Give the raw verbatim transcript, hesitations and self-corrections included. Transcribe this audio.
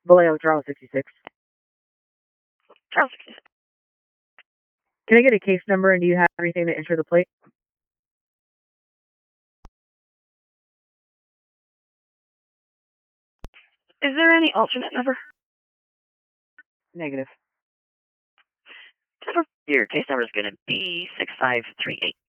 Vallejo, Charles sixty-six. Charles sixty-six. Can I get a case number, and do you have everything to enter the plate? Is there any alternate number? Negative. Your case number is going to be six five three eight.